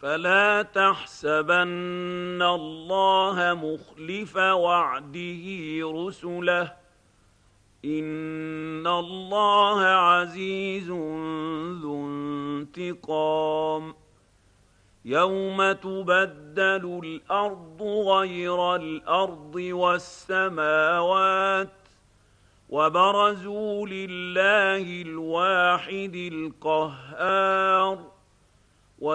فلا تحسبن الله مخلف وعده رسله إن الله عزيز ذو انتقام يوم تبدل الأرض غير الأرض والسماوات وبرزوا لله الواحد القهار